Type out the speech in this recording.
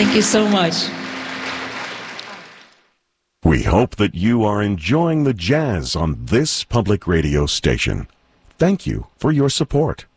Thank you so much. We hope that you are enjoying the jazz on this public radio station. Thank you for your support.